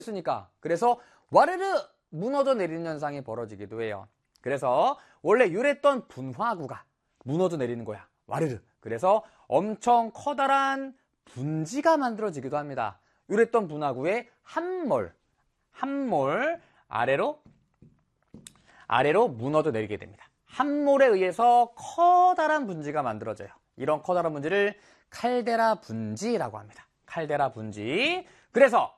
있으니까. 그래서 와르르 무너져 내리는 현상이 벌어지기도 해요. 그래서 원래 유랬던 분화구가 무너져 내리는 거야. 와르르. 그래서 엄청 커다란 분지가 만들어지기도 합니다. 유랬던 분화구의 한 몰 아래로 무너져 내리게 됩니다. 한 몰에 의해서 커다란 분지가 만들어져요. 이런 커다란 분지를 칼데라 분지라고 합니다. 칼데라 분지. 그래서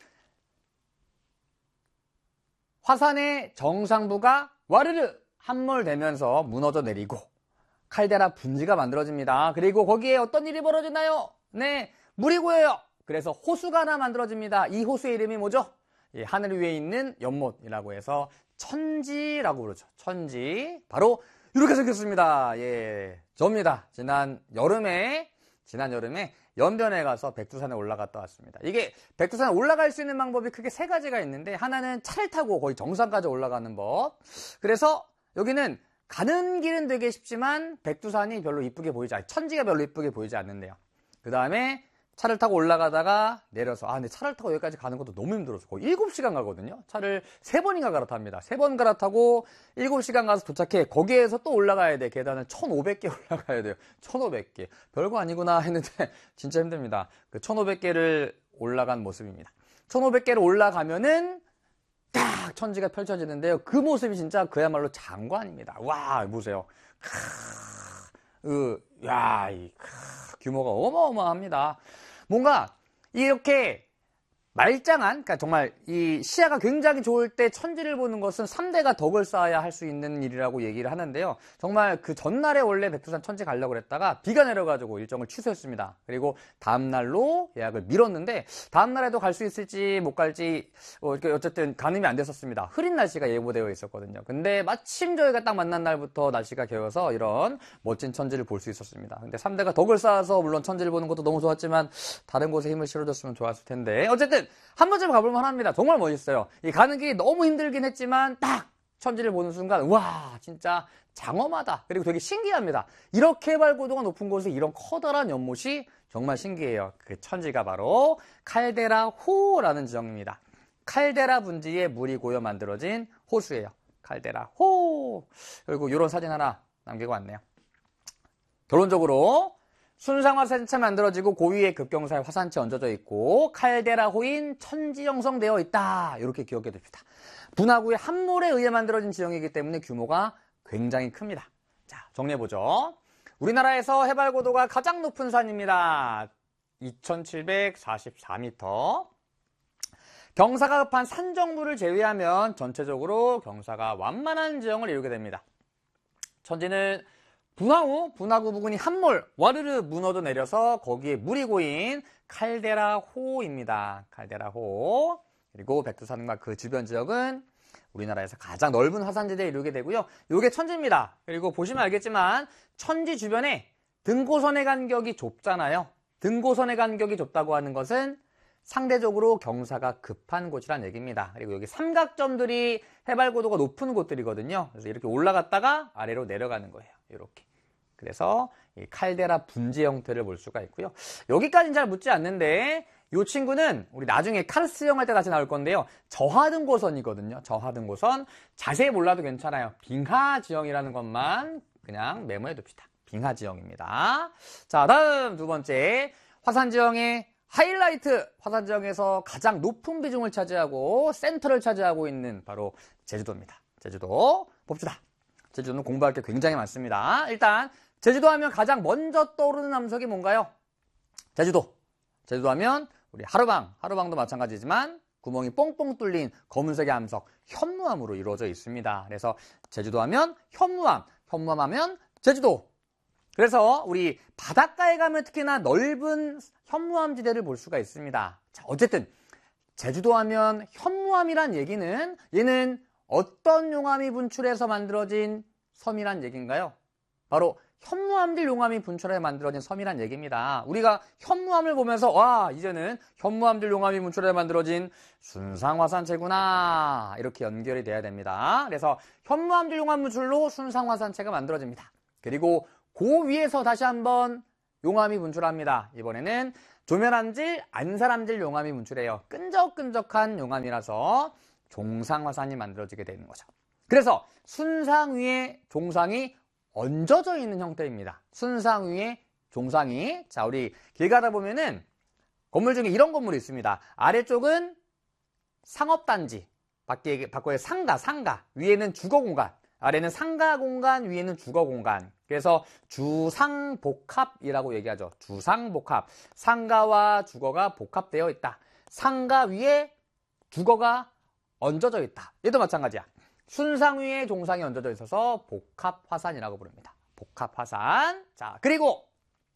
화산의 정상부가 와르르 함몰되면서 무너져 내리고 칼데라 분지가 만들어집니다. 그리고 거기에 어떤 일이 벌어지나요? 네, 물이 고여요. 그래서 호수가 하나 만들어집니다. 이 호수의 이름이 뭐죠? 예, 하늘 위에 있는 연못이라고 해서 천지라고 부르죠. 천지. 바로 이렇게 생겼습니다. 예, 접니다. 지난 여름에 연변에 가서 백두산에 올라갔다 왔습니다. 이게 백두산에 올라갈 수 있는 방법이 크게 세 가지가 있는데, 하나는 차를 타고 거의 정상까지 올라가는 법. 그래서 여기는 가는 길은 되게 쉽지만 백두산이 별로 이쁘게 보이지 않아요. 천지가 별로 이쁘게 보이지 않는데요. 그 다음에 차를 타고 올라가다가 내려서, 근데 차를 타고 여기까지 가는 것도 너무 힘들어서 거의 7시간 가거든요. 차를 3번인가 갈아탑니다. 3번 갈아타고 7시간 가서 도착해. 거기에서 또 올라가야 돼. 계단을 1,500개 올라가야 돼요. 1,500개. 별거 아니구나 했는데 진짜 힘듭니다. 그 1,500개를 올라간 모습입니다. 1,500개를 올라가면은 딱 천지가 펼쳐지는데요. 그 모습이 진짜 그야말로 장관입니다. 와, 보세요. 규모가 어마어마합니다. 뭔가 이렇게 말짱한, 그러니까 정말 이 시야가 굉장히 좋을 때 천지를 보는 것은 3대가 덕을 쌓아야 할 수 있는 일이라고 얘기를 하는데요. 정말 그 전날에 원래 백두산 천지 가려고 그랬다가 비가 내려가지고 일정을 취소했습니다. 그리고 다음날로 예약을 미뤘는데 다음날에도 갈 수 있을지 못 갈지 어쨌든 가늠이 안 됐었습니다. 흐린 날씨가 예보되어 있었거든요. 근데 마침 저희가 딱 만난 날부터 날씨가 개어서 이런 멋진 천지를 볼 수 있었습니다. 근데 3대가 덕을 쌓아서 물론 천지를 보는 것도 너무 좋았지만 다른 곳에 힘을 실어줬으면 좋았을 텐데, 어쨌든 한 번쯤 가볼만 합니다. 정말 멋있어요. 이 가는 길이 너무 힘들긴 했지만 딱 천지를 보는 순간 와, 진짜 장엄하다. 그리고 되게 신기합니다. 이렇게 해발고도가 높은 곳에 이런 커다란 연못이 정말 신기해요. 그 천지가 바로 칼데라 호라는 지형입니다. 칼데라 분지에 물이 고여 만들어진 호수예요. 칼데라 호. 그리고 이런 사진 하나 남기고 왔네요. 결론적으로 순상 화산체 만들어지고 고위에 급경사의 화산체 얹어져 있고 칼데라호인 천지 형성되어 있다. 이렇게 기억해 둡시다. 분화구의 함몰에 의해 만들어진 지형이기 때문에 규모가 굉장히 큽니다. 자, 정리해보죠. 우리나라에서 해발고도가 가장 높은 산입니다. 2744m. 경사가 급한 산 정부를 제외하면 전체적으로 경사가 완만한 지형을 이루게 됩니다. 천지는 분화구 부근이 함몰, 와르르 무너져 내려서 거기에 물이 고인 칼데라호입니다. 칼데라호. 그리고 백두산과 그 주변 지역은 우리나라에서 가장 넓은 화산지대에 이루게 되고요. 이게 천지입니다. 그리고 보시면 알겠지만 천지 주변에 등고선의 간격이 좁잖아요. 등고선의 간격이 좁다고 하는 것은 상대적으로 경사가 급한 곳이란 얘기입니다. 그리고 여기 삼각점들이 해발고도가 높은 곳들이거든요. 그래서 이렇게 올라갔다가 아래로 내려가는 거예요. 이렇게. 그래서 이 칼데라 분지 형태를 볼 수가 있고요. 여기까지는 잘 묻지 않는데 이 친구는 우리 나중에 카르스형 할 때 다시 나올 건데요. 저하등고선이거든요. 저하등고선. 자세히 몰라도 괜찮아요. 빙하지형이라는 것만 그냥 메모해 둡시다. 빙하지형입니다. 자, 다음 두 번째. 화산지형의 하이라이트. 화산지형에서 가장 높은 비중을 차지하고 센터를 차지하고 있는 바로 제주도입니다. 제주도 봅시다. 제주도는 공부할 게 굉장히 많습니다. 일단 제주도 하면 가장 먼저 떠오르는 암석이 뭔가요? 제주도 하면 우리 하루방도 마찬가지지만 구멍이 뽕뽕 뚫린 검은색의 암석 현무암으로 이루어져 있습니다. 그래서 제주도 하면 현무암 하면 제주도. 그래서 우리 바닷가에 가면 특히나 넓은 현무암 지대를 볼 수가 있습니다. 자, 어쨌든 제주도 하면 현무암이란 얘기는 얘는 어떤 용암이 분출해서 만들어진 섬이란 얘기인가요? 바로 현무암들 용암이 분출해 만들어진 섬이란 얘기입니다. 우리가 현무암을 보면서 와, 이제는 현무암들 용암이 분출해 만들어진 순상화산체구나, 이렇게 연결이 돼야 됩니다. 그래서 현무암들 용암 분출로 순상화산체가 만들어집니다. 그리고 그 위에서 다시 한번 용암이 분출합니다. 이번에는 조면암질, 안산암질 용암이 분출해요. 끈적끈적한 용암이라서 종상화산이 만들어지게 되는 거죠. 그래서 순상 위에 종상이 얹어져 있는 형태입니다. 순상 위에 종상이. 자, 우리 길 가다 보면은 건물 중에 이런 건물이 있습니다. 아래쪽은 상업단지, 바꿔에 상가, 위에는 주거공간, 아래는 상가공간, 위에는 주거공간. 그래서 주상복합이라고 얘기하죠. 주상복합. 상가와 주거가 복합되어 있다. 상가 위에 주거가 얹어져 있다. 얘도 마찬가지야. 순상 위에 종상이 얹어져 있어서 복합화산이라고 부릅니다. 복합화산. 자, 그리고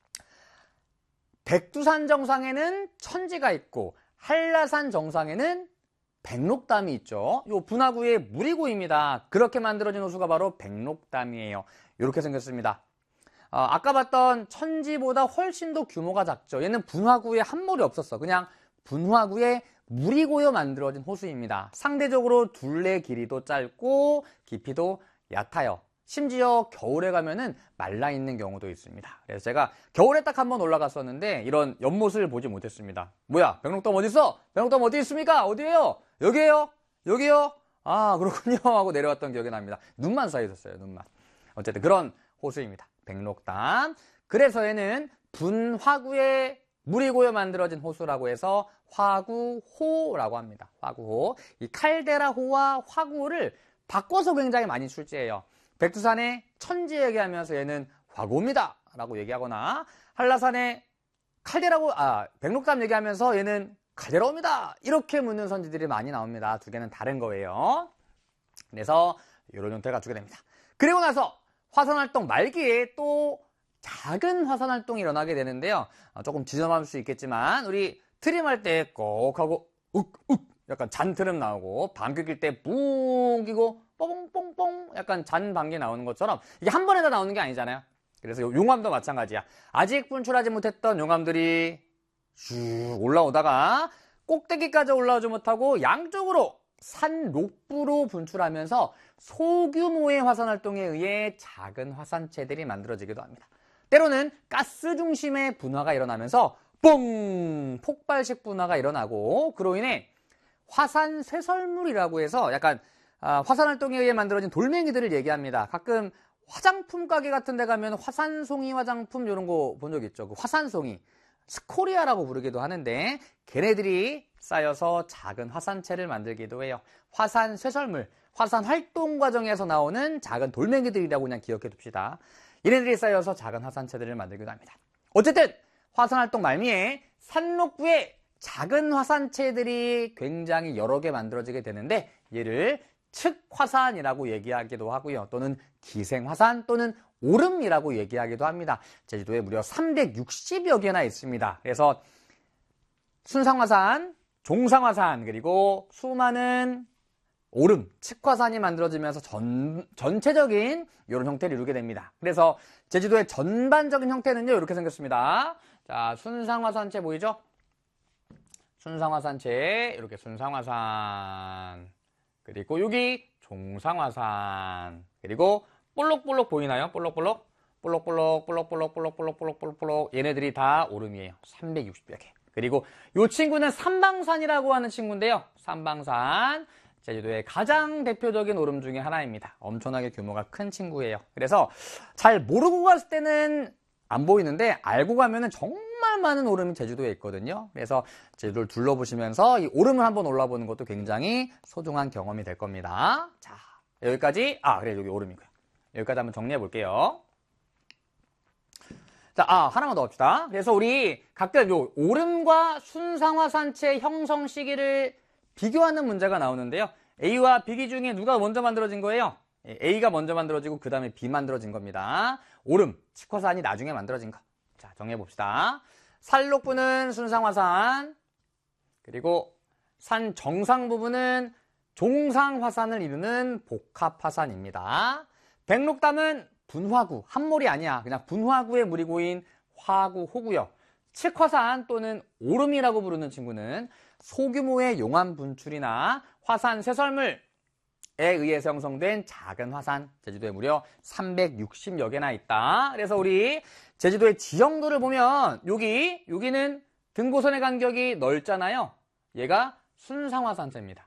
백두산 정상에는 천지가 있고 한라산 정상에는 백록담이 있죠. 요 분화구의 물이고입니다. 그렇게 만들어진 호수가 바로 백록담이에요. 이렇게 생겼습니다. 아까 봤던 천지보다 훨씬 더 규모가 작죠. 얘는 분화구에 함몰이 없었어. 그냥 분화구에 물이 고여 만들어진 호수입니다. 상대적으로 둘레 길이도 짧고 깊이도 얕아요. 심지어 겨울에 가면은 말라있는 경우도 있습니다. 그래서 제가 겨울에 딱 한번 올라갔었는데 이런 연못을 보지 못했습니다. 뭐야, 백록담 어딨어? 백록담 어디 있습니까? 어디에요? 여기에요? 여기요? 아, 그렇군요 하고 내려왔던 기억이 납니다. 눈만 쌓여 있었어요. 눈만. 어쨌든 그런 호수입니다. 백록담. 그래서 얘는 분화구에 물이 고여 만들어진 호수라고 해서 화구호라고 합니다. 화구호. 이 칼데라호와 화구호를 바꿔서 굉장히 많이 출제해요. 백두산의 천지 얘기하면서 얘는 화구호입니다 라고 얘기하거나, 한라산의 백록담 얘기하면서 얘는 칼데라호입니다 이렇게 묻는 선지들이 많이 나옵니다. 두 개는 다른 거예요. 그래서 이런 형태를 갖추게 됩니다. 그리고 나서 화산활동 말기에 또 작은 화산활동이 일어나게 되는데요. 조금 지저분할 수 있겠지만 우리 트림할 때 꼭 하고 욱욱 약간 잔 트름 나오고 방귀 낄 때 뿡 끼고 뽕뽕뽕 약간 잔 방귀 나오는 것처럼 이게 한 번에 다 나오는 게 아니잖아요. 그래서 용암도 마찬가지야. 아직 분출하지 못했던 용암들이 쭉 올라오다가 꼭대기까지 올라오지 못하고 양쪽으로 산 녹부로 분출하면서 소규모의 화산활동에 의해 작은 화산체들이 만들어지기도 합니다. 때로는 가스 중심의 분화가 일어나면서 뽕! 폭발식 분화가 일어나고, 그로 인해 화산 쇠설물이라고 해서 약간 화산활동에 의해 만들어진 돌멩이들을 얘기합니다. 가끔 화장품 가게 같은 데 가면 화산송이 화장품 이런 거 본 적 있죠. 그 화산송이. 스코리아라고 부르기도 하는데 걔네들이 쌓여서 작은 화산체를 만들기도 해요. 화산 쇠설물, 화산 활동 과정에서 나오는 작은 돌멩이들이라고 그냥 기억해 둡시다. 얘네들이 쌓여서 작은 화산체들을 만들기도 합니다. 어쨌든 화산활동 말미에 산록부에 작은 화산체들이 굉장히 여러 개 만들어지게 되는데 얘를 측화산이라고 얘기하기도 하고요. 또는 기생화산 또는 오름이라고 얘기하기도 합니다. 제주도에 무려 360여 개나 있습니다. 그래서 순상화산, 종상화산, 그리고 수많은 오름, 측화산이 만들어지면서 전체적인 이런 형태를 이루게 됩니다. 그래서 제주도의 전반적인 형태는요, 이렇게 생겼습니다. 자, 순상화산체 보이죠? 순상화산체, 이렇게 순상화산. 그리고 여기 종상화산. 그리고 볼록볼록 보이나요? 볼록볼록? 볼록볼록. 얘네들이 다 오름이에요. 360여 개. 그리고 이 친구는 삼방산이라고 하는 친구인데요. 삼방산. 제주도의 가장 대표적인 오름 중에 하나입니다. 엄청나게 규모가 큰 친구예요. 그래서 잘 모르고 갔을 때는 안 보이는데 알고 가면은 정말 많은 오름이 제주도에 있거든요. 그래서 제주도를 둘러보시면서 이 오름을 한번 올라보는 것도 굉장히 소중한 경험이 될 겁니다. 자, 여기까지. 그래, 여기 오름이고요. 여기까지 한번 정리해 볼게요. 자, 하나만 더 합시다. 그래서 우리 각각 요 오름과 순상화산체 형성 시기를 비교하는 문제가 나오는데요. A와 B 중에 누가 먼저 만들어진 거예요? A가 먼저 만들어지고 그 다음에 B 만들어진 겁니다. 오름, 측화산이 나중에 만들어진 거. 자, 정리해 봅시다. 산록부는 순상화산, 그리고 산 정상 부분은 종상화산을 이루는 복합화산입니다. 백록담은 분화구, 함몰이 아니야. 그냥 분화구에 물이 고인 화구호고요. 측화산 또는 오름이라고 부르는 친구는 소규모의 용암 분출이나 화산 쇠설물, 의해서 형성된 작은 화산, 제주도에 무려 360여 개나 있다. 그래서 우리 제주도의 지형도를 보면 여기는 등고선의 간격이 넓잖아요. 얘가 순상화산재입니다.